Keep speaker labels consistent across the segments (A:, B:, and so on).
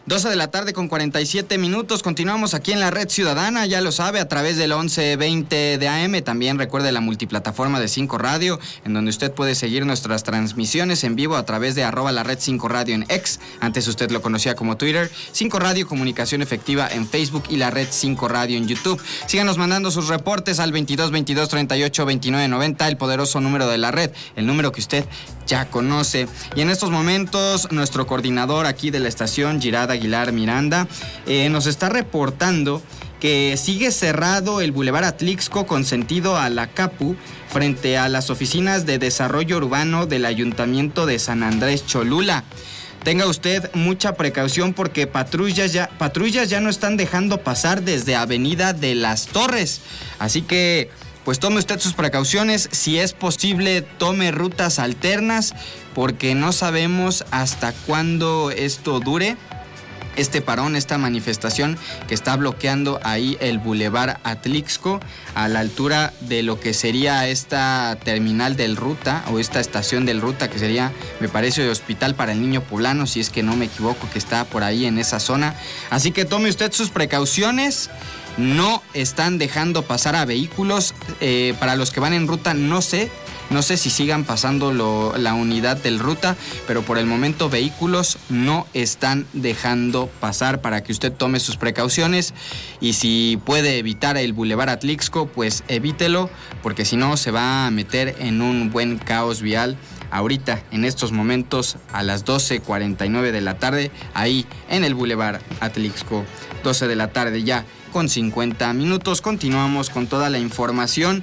A: 12 de la tarde con 47 minutos. Continuamos aquí en la Red Ciudadana, ya lo sabe, a través del 1120 de AM. También recuerde la multiplataforma de 5 Radio, en donde usted puede seguir nuestras transmisiones en vivo a través de @la Red 5 Radio en X. Antes usted lo conocía como Twitter. 5 Radio, comunicación efectiva en Facebook y la Red 5 Radio en YouTube. Síganos mandando sus reportes al 22 22 38 29 90, el poderoso número de la red, el número que usted ya conoce. Y en estos momentos, nuestro coordinador aquí de la estación, Girard Aguilar Miranda, nos está reportando que sigue cerrado el Boulevard Atlixco con sentido a la Capu, frente a las oficinas de desarrollo urbano del Ayuntamiento de San Andrés Cholula. Tenga usted mucha precaución porque patrullas ya no están dejando pasar desde Avenida de las Torres. Así que pues tome usted sus precauciones, si es posible tome rutas alternas, porque no sabemos hasta cuándo esto dure, este parón, esta manifestación que está bloqueando ahí el Boulevard Atlixco, a la altura de lo que sería esta terminal del Ruta, o esta estación del Ruta, que sería, me parece, de Hospital para el Niño Poblano, si es que no me equivoco, que está por ahí en esa zona. Así que tome usted sus precauciones. No están dejando pasar a vehículos. Para los que van en ruta, no sé si sigan pasando la unidad del Ruta, pero por el momento vehículos no están dejando pasar, para que usted tome sus precauciones. Y si puede evitar el Boulevard Atlixco, pues evítelo, porque si no se va a meter en un buen caos vial ahorita, en estos momentos, a las 12:49 de la tarde, ahí en el Boulevard Atlixco. 12 de la tarde ya con 50 minutos. Continuamos con toda la información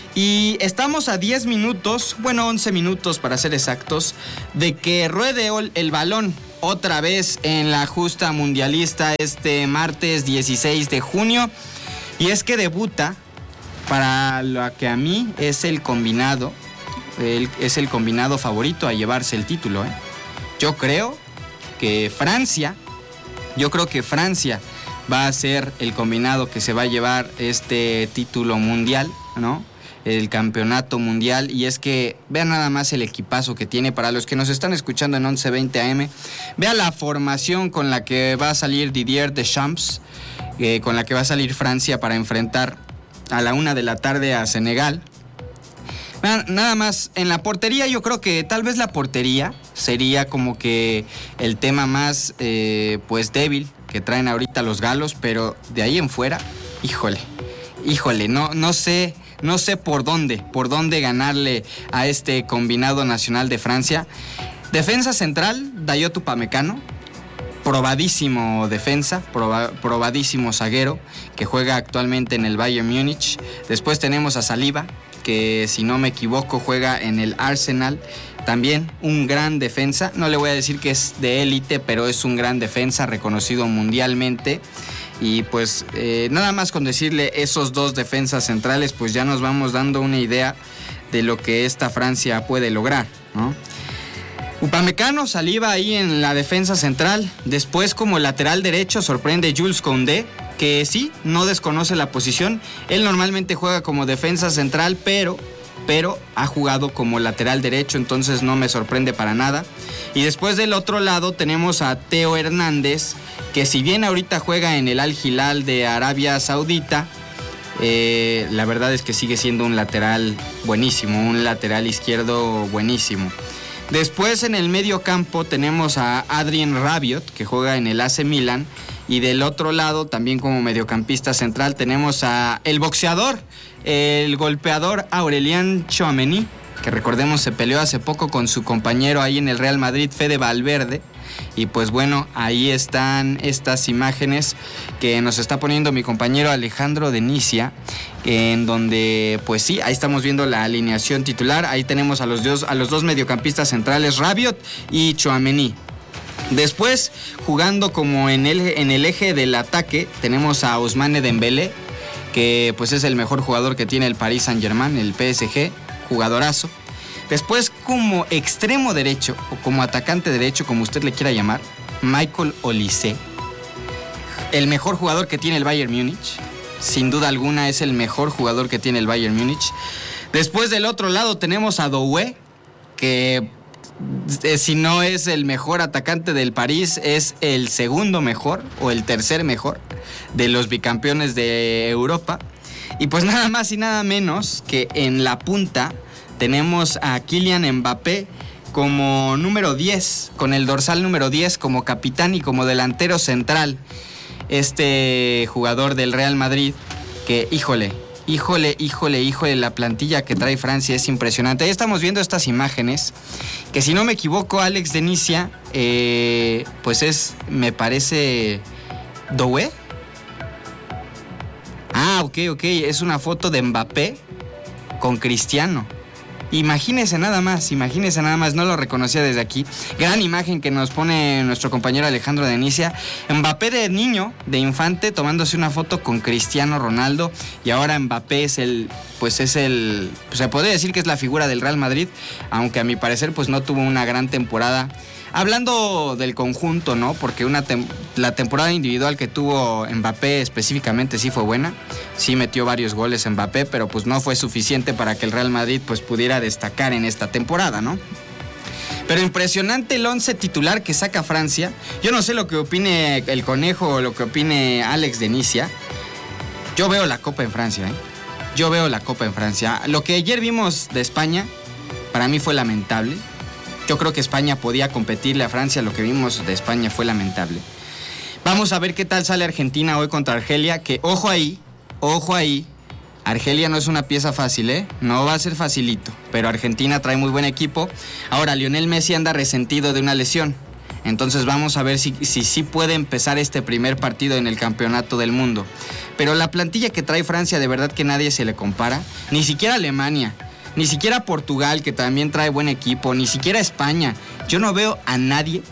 A: y estamos a 10 minutos, 11 minutos para ser exactos, de que ruede el balón otra vez en la justa mundialista este martes 16 de junio. Y es que debuta, para lo que a mí es el combinado favorito a llevarse el título. Yo creo que Francia va a ser el combinado que se va a llevar este título mundial, ¿no? El campeonato mundial. Y es que vean nada más el equipazo que tiene. Para los que nos están escuchando en 1120 AM, vea la formación con la que va a salir Didier Deschamps, con la que va a salir Francia para enfrentar a la 1 de la tarde a Senegal. Nada más, en la portería, yo creo que tal vez la portería sería como que el tema más pues débil que traen ahorita los galos, pero de ahí en fuera, híjole, no sé por dónde ganarle a este combinado nacional de Francia. Defensa central, Dayot Upamecano, probadísimo defensa, probadísimo zaguero, que juega actualmente en el Bayern Múnich. Después tenemos a Saliba, que si no me equivoco juega en el Arsenal, también un gran defensa. No le voy a decir que es de élite, pero es un gran defensa reconocido mundialmente. Y pues nada más con decirle esos dos defensas centrales, pues ya nos vamos dando una idea de lo que esta Francia puede lograr, ¿no? Upamecano, Saliba ahí en la defensa central. Después, como lateral derecho, sorprende Jules Koundé, que sí, no desconoce la posición. Él normalmente juega como defensa central, pero ha jugado como lateral derecho, entonces no me sorprende para nada. Y después del otro lado tenemos a Theo Hernández, que si bien ahorita juega en el Al Hilal de Arabia Saudita, la verdad es que sigue siendo un lateral buenísimo, un lateral izquierdo buenísimo. Después en el medio campo tenemos a Adrien Rabiot, que juega en el AC Milan. Y del otro lado, también como mediocampista central, tenemos a el boxeador, el golpeador Aurélien Tchouaméni, que recordemos se peleó hace poco con su compañero ahí en el Real Madrid, Fede Valverde. Y pues bueno, ahí están estas imágenes que nos está poniendo mi compañero Alejandro Denicia, en donde pues sí, ahí estamos viendo la alineación titular. Ahí tenemos a los dos mediocampistas centrales, Rabiot y Tchouaméni. Después, jugando como en el eje del ataque, tenemos a Ousmane Dembélé, que pues es el mejor jugador que tiene el Paris Saint-Germain, el PSG, jugadorazo. Después, como extremo derecho, o como atacante derecho, como usted le quiera llamar, Michael Olise, el mejor jugador que tiene el Bayern Múnich. Sin duda alguna es el mejor jugador que tiene el Bayern Múnich. Después del otro lado tenemos a Doué, que si no es el mejor atacante del París, es el segundo mejor o el tercer mejor de los bicampeones de Europa. Y pues nada más y nada menos que en la punta tenemos a Kylian Mbappé como número 10, con el dorsal número 10 como capitán y como delantero central. Este jugador del Real Madrid que, híjole, la plantilla que trae Francia es impresionante. Ahí estamos viendo estas imágenes, que si no me equivoco, Alex Denicia, pues es, me parece, Doué. Ok, es una foto de Mbappé con Cristiano. Imagínese nada más, no lo reconocía desde aquí. Gran imagen que nos pone nuestro compañero Alejandro Denicia. Mbappé de niño, de infante, tomándose una foto con Cristiano Ronaldo. Y ahora Mbappé se podría decir que es la figura del Real Madrid, aunque a mi parecer pues no tuvo una gran temporada. Hablando del conjunto, ¿no? Porque la temporada individual que tuvo Mbappé específicamente sí fue buena. Sí metió varios goles Mbappé, pero pues no fue suficiente para que el Real Madrid pues pudiera destacar en esta temporada, ¿no? Pero impresionante el 11 titular que saca Francia. Yo no sé lo que opine el Conejo o lo que opine Alex Denicia. Yo veo la Copa en Francia, Lo que ayer vimos de España, para mí fue lamentable. Yo creo que España podía competirle a Francia. Lo que vimos de España fue lamentable. Vamos a ver qué tal sale Argentina hoy contra Argelia, que ojo ahí, Argelia no es una pieza fácil, no va a ser facilito, pero Argentina trae muy buen equipo. Ahora, Lionel Messi anda resentido de una lesión, entonces vamos a ver si puede empezar este primer partido en el Campeonato del Mundo. Pero la plantilla que trae Francia, de verdad que nadie se le compara, ni siquiera Alemania, ni siquiera Portugal, que también trae buen equipo, ni siquiera España. Yo no veo a nadie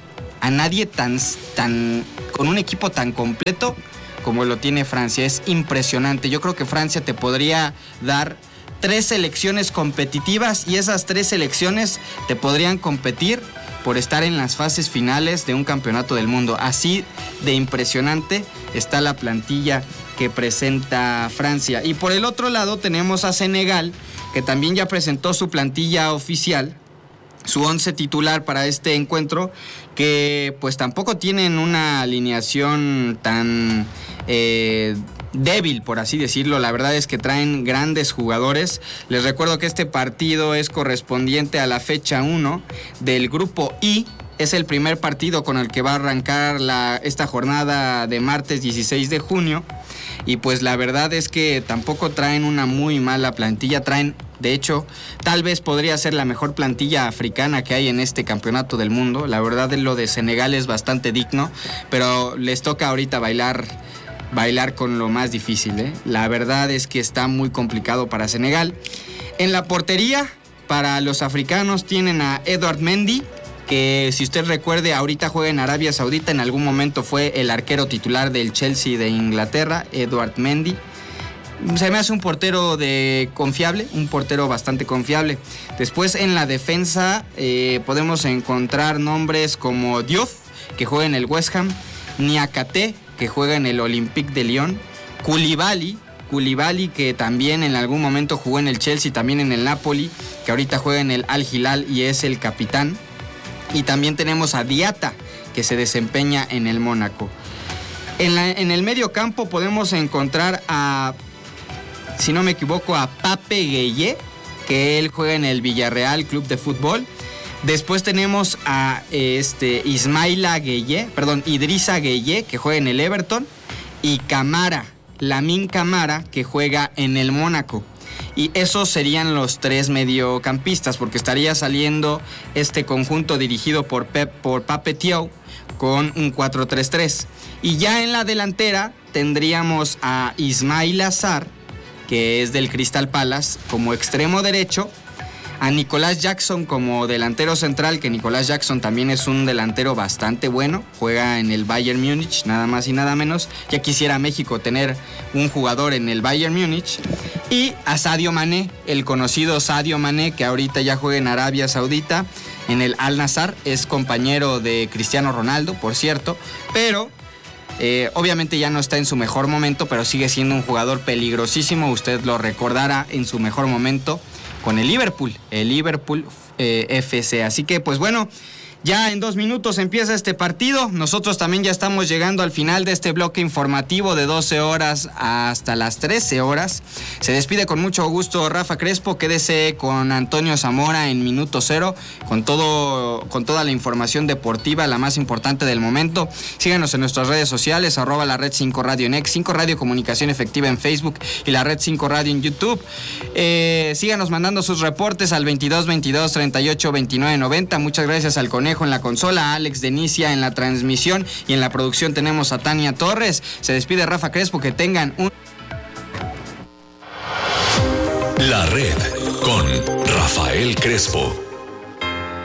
A: tan con un equipo tan completo como lo tiene Francia. Es impresionante. Yo creo que Francia te podría dar 3 selecciones competitivas y esas 3 selecciones te podrían competir por estar en las fases finales de un campeonato del mundo. Así de impresionante está la plantilla que presenta Francia. Y por el otro lado tenemos a Senegal, que también ya presentó su plantilla oficial, su 11 titular para este encuentro, que pues tampoco tienen una alineación tan débil, por así decirlo. La verdad es que traen grandes jugadores. Les recuerdo que este partido es correspondiente a la fecha 1 del grupo I. Es el primer partido con el que va a arrancar esta jornada de martes 16 de junio. Y pues la verdad es que tampoco traen una muy mala plantilla. Traen, de hecho, tal vez podría ser la mejor plantilla africana que hay en este campeonato del mundo. La verdad, lo de Senegal es bastante digno, pero les toca ahorita bailar con lo más difícil, La verdad es que está muy complicado para Senegal. En la portería, para los africanos, tienen a Edouard Mendy, que si usted recuerde, ahorita juega en Arabia Saudita. En algún momento fue el arquero titular del Chelsea de Inglaterra, Edouard Mendy. Se me hace un portero un portero bastante confiable. Después en la defensa podemos encontrar nombres como Diouf, que juega en el West Ham, Niakate, que juega en el Olympique de Lyon, Koulibaly, que también en algún momento jugó en el Chelsea, también en el Napoli, que ahorita juega en el Al Hilal y es el capitán. Y también tenemos a Diatta, que se desempeña en el Mónaco. En el medio campo podemos encontrar si no me equivoco, a Pape Gueye, que él juega en el Villarreal Club de Fútbol. Después tenemos a Idrissa Gueye, que juega en el Everton. Y Lamine Camara, que juega en el Mónaco. Y esos serían los 3 mediocampistas, porque estaría saliendo este conjunto dirigido por Pape Thiaw con un 4-3-3. Y ya en la delantera tendríamos a Ismaila Sarr, que es del Crystal Palace, como extremo derecho, a Nicolas Jackson como delantero central, que Nicolas Jackson también es un delantero bastante bueno, juega en el Bayern Múnich, nada más y nada menos. Ya quisiera México tener un jugador en el Bayern Múnich. Y a Sadio Mané, el conocido Sadio Mané, que ahorita ya juega en Arabia Saudita, en el Al Nassr, es compañero de Cristiano Ronaldo, por cierto, pero obviamente ya no está en su mejor momento, pero sigue siendo un jugador peligrosísimo. Usted lo recordará en su mejor momento con el Liverpool. El Liverpool FC. Así que pues bueno, ya en 2 minutos empieza este partido. Nosotros también ya estamos llegando al final de este bloque informativo de 12 horas hasta las 13 horas. Se despide con mucho gusto Rafa Crespo. Quédese con Antonio Zamora en Minuto Cero, con toda la información deportiva, la más importante del momento. Síganos en nuestras redes sociales, @la Red 5 Radio en X, 5 Radio Comunicación Efectiva en Facebook y la Red 5 Radio en YouTube. Síganos mandando sus reportes al 22 22 38 29 90. Muchas gracias al Conejo en la consola, a Alex Denicia en la transmisión, y en la producción tenemos a Tania Torres. Se despide Rafa Crespo. Que tengan un...
B: La Red con Rafael Crespo.